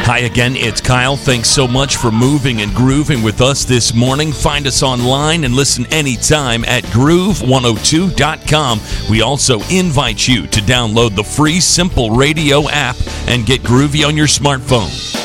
Hi again, it's Kyle. Thanks so much for moving and grooving with us this morning. Find us online and listen anytime at groove102.com. We also invite you to download the free Simple Radio app and get groovy on your smartphone.